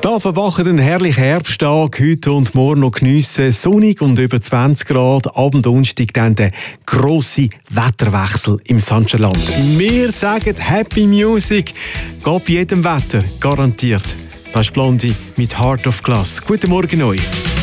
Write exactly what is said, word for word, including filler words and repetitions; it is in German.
Da verwachen einen herrlichen Herbsttag, heute und morgen noch geniessen, sonnig und über zwanzig Grad. Abend Donnerstag dann der grosse Wetterwechsel im Sandsterland. Wir sagen Happy Music, geht bei jedem Wetter, garantiert. Das ist Blondie mit Heart of Glass. Guten Morgen euch.